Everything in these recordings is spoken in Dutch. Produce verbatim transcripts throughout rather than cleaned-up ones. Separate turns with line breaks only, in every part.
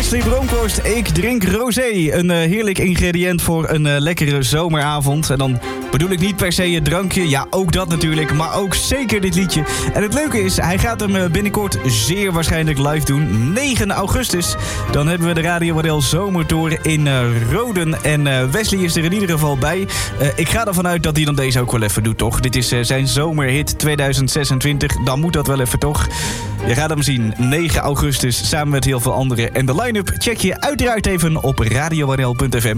Wesley Bronkhorst, ik drink rosé. Een uh, heerlijk ingrediënt voor een uh, lekkere zomeravond. En dan bedoel ik niet per se het drankje. Ja, ook dat natuurlijk. Maar ook zeker dit liedje. En het leuke is, hij gaat hem uh, binnenkort zeer waarschijnlijk live doen. negen augustus. Dan hebben we de Radio Waddel Zomertour in uh, Roden. En uh, Wesley is er in ieder geval bij. Uh, ik ga ervan uit dat hij dan deze ook wel even doet, toch? Dit is uh, zijn zomerhit tweeduizend zesentwintig. Dan moet dat wel even, toch? Je gaat hem zien, negen augustus, samen met heel veel anderen. En de line-up check je uiteraard even op radio waddel punt f m.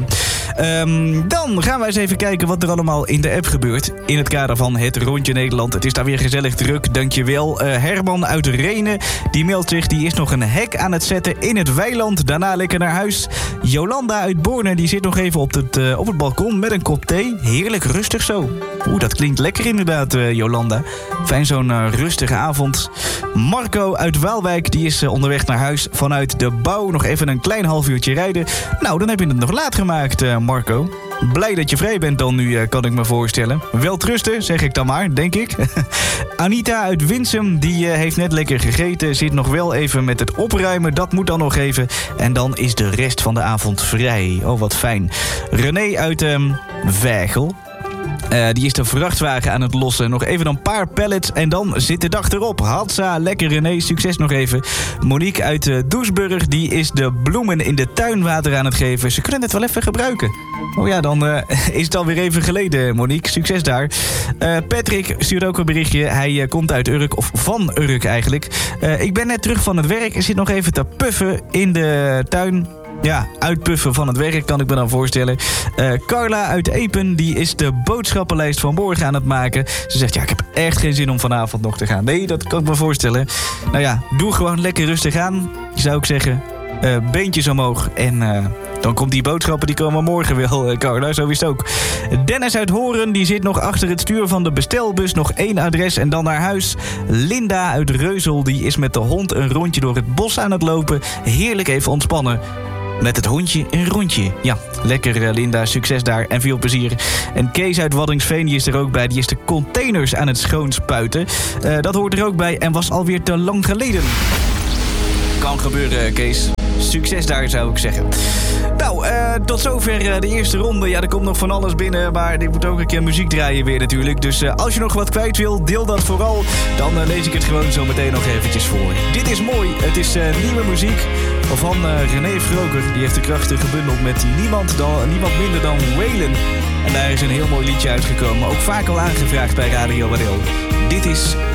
Um, dan gaan wij eens even kijken wat er allemaal in de app gebeurt. In het kader van het Rondje Nederland. Het is daar weer gezellig druk, dankjewel. Uh, Herman uit Renen, die meldt zich, die is nog een hek aan het zetten in het weiland. Daarna lekker naar huis. Jolanda uit Borne, die zit nog even op het, uh, op het balkon met een kop thee. Heerlijk rustig zo. Oeh, dat klinkt lekker inderdaad, uh, Jolanda. Fijn zo'n uh, rustige avond. Marco uit Waalwijk, die is uh, onderweg naar huis vanuit de bouw. Nog even een klein half uurtje rijden. Nou, dan heb je het nog laat gemaakt, uh, Marco. Blij dat je vrij bent dan nu, uh, kan ik me voorstellen. Wel trusten, zeg ik dan maar, denk ik. Anita uit Winsum, die uh, heeft net lekker gegeten. Zit nog wel even met het opruimen, dat moet dan nog even. En dan is de rest van de avond vrij. Oh, wat fijn. René uit um, Vegel. Uh, die is de vrachtwagen aan het lossen. Nog even een paar pallets en dan zit de dag erop. Hatsa, lekker René, succes nog even. Monique uit uh, Doesburg, die is de bloemen in de tuin water aan het geven. Ze kunnen het wel even gebruiken. Oh ja, dan uh, is het alweer even geleden, Monique. Succes daar. Uh, Patrick stuurt ook een berichtje. Hij uh, komt uit Urk, of van Urk eigenlijk. Uh, ik ben net terug van het werk en zit nog even te puffen in de tuin. Ja, uitpuffen van het werk kan ik me dan voorstellen. Uh, Carla uit Epen, die is de boodschappenlijst van morgen aan het maken. Ze zegt, ja, ik heb echt geen zin om vanavond nog te gaan. Nee, dat kan ik me voorstellen. Nou ja, doe gewoon lekker rustig aan, zou ik zeggen. Uh, beentjes omhoog en uh, dan komt die boodschappen, die komen morgen wel, uh, Carla. Zo is het ook. Dennis uit Horen, die zit nog achter het stuur van de bestelbus. Nog één adres en dan naar huis. Linda uit Reuzel, die is met de hond een rondje door het bos aan het lopen. Heerlijk even ontspannen. Met het hondje een rondje. Ja, lekker Linda, succes daar en veel plezier. En Kees uit Waddinxveen, die is er ook bij. Die is de containers aan het schoonspuiten. Uh, dat hoort er ook bij en was alweer te lang geleden. Kan gebeuren, Kees. Succes daar, zou ik zeggen. Nou, uh, tot zover uh, de eerste ronde. Ja, er komt nog van alles binnen, maar ik moet ook een keer muziek draaien weer natuurlijk. Dus uh, als je nog wat kwijt wil, deel dat vooral. Dan uh, lees ik het gewoon zo meteen nog eventjes voor. Dit is mooi. Het is uh, nieuwe muziek van uh, René Vroger. Die heeft de krachten gebundeld met niemand, dan, niemand minder dan Waylon. En daar is een heel mooi liedje uitgekomen. Ook vaak al aangevraagd bij Radio Waddel. Dit is